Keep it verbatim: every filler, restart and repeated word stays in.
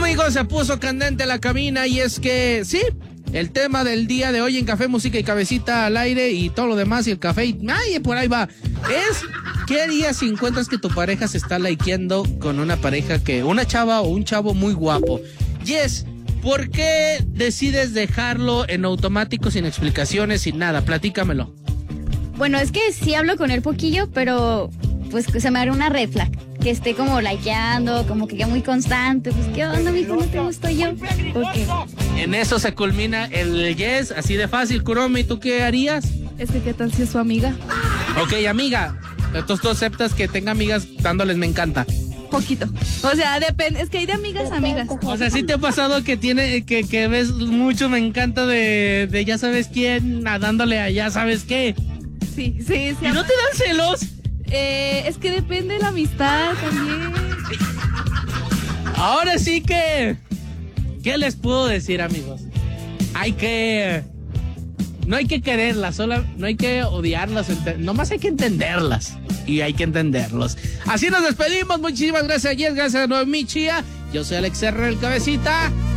Amigos, se puso candente la cabina y es que, sí, el tema del día de hoy en Café, Música y Cabecita al aire y todo lo demás y el café, y ay, por ahí va, es, ¿qué harías si encuentras que tu pareja se está likeando con una pareja que, una chava o un chavo muy guapo? Yes, ¿por qué decides dejarlo en automático sin explicaciones, sin nada? Platícamelo. Bueno, es que sí hablo con él poquillo, pero pues se me hará una red flag. Que esté como likeando, como que muy constante. Pues, ¿qué onda, mijo? ¿No te gusto yo? ¿Por qué? En eso se culmina el yes, así de fácil. Kuromi, ¿tú qué harías? Es que, ¿qué tal si es su amiga? Ok, amiga. Entonces tú aceptas que tenga amigas dándoles me encanta. Poquito. O sea, depende. Es que hay de amigas a amigas. O sea, ¿sí te ha pasado que tiene que, que ves mucho me encanta de, de ya sabes quién nadándole a ya sabes qué? Sí, sí, sí. ¿Y no te dan celos? Eh, es que depende de la amistad también. Ahora sí que... ¿Qué les puedo decir, amigos? Hay que... No hay que quererlas, solo, no hay que odiarlas, ent- nomás hay que entenderlas. Y hay que entenderlos. Así nos despedimos, muchísimas gracias, Jess, gracias de nuevo, mi chía. Yo soy Alex R, el Cabecita.